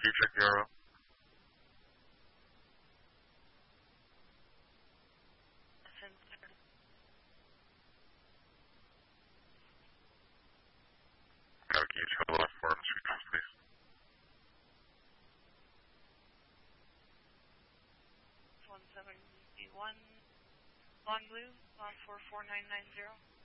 check the RO. Can you tell the left for him, please? One Long Blue, 44990.